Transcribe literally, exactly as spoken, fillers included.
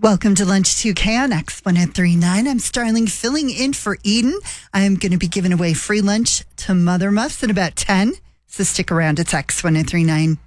Welcome to Lunch two K on X one oh three point nine. I'm Starling filling in for Eden. I'm going to be giving away free lunch to Mother Muffs in about ten. So stick around. It's X one oh three point nine.